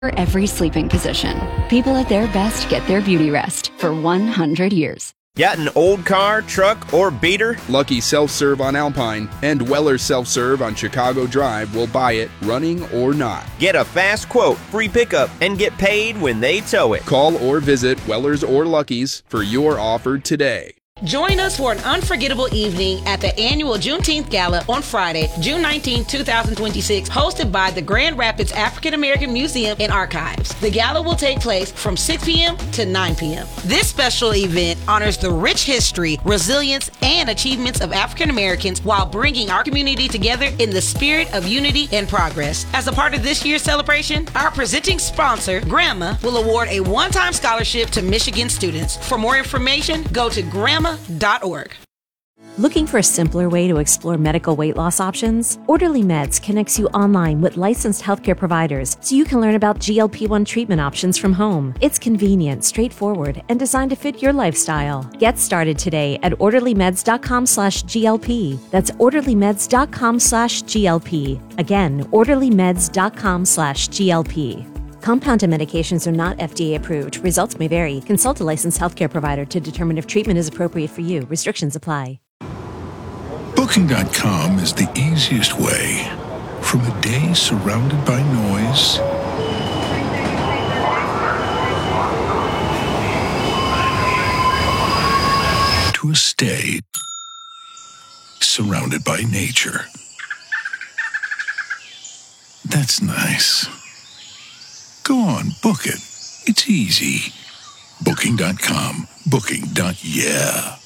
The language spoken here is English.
For every sleeping position, people at their best get their beauty rest for 100 years. Got an old car, truck, or beater? Lucky Self-Serve on Alpine and Weller Self-Serve on Chicago Drive will buy it, running or not. Get a fast quote, free pickup, and get paid when they tow it. Call or visit Weller's or Lucky's for your offer today. Join us for an unforgettable evening at the annual Juneteenth Gala on Friday, June 19, 2026, hosted by the Grand Rapids African American Museum and Archives. The gala will take place from 6 p.m. to 9 p.m. This special event honors the rich history, resilience, and achievements of African Americans while bringing our community together in the spirit of unity and progress. As a part of this year's celebration, our presenting sponsor, Grandma, will award a one-time scholarship to Michigan students. For more information, go to grandma.org. Looking for a simpler way to explore medical weight loss options? Orderly Meds connects you online with licensed healthcare providers so you can learn about GLP-1 treatment options from home. It's convenient, straightforward, and designed to fit your lifestyle. Get started today at orderlymeds.com/GLP. That's orderlymeds.com/GLP. Again, orderlymeds.com/GLP. Compounded medications are not FDA approved. Results may vary. Consult a licensed healthcare provider to determine if treatment is appropriate for you. Restrictions apply. Booking.com is the easiest way. From a day surrounded by noise to a stay surrounded by nature. That's nice. Go on, book it. It's easy. Booking.com. Booking.yeah.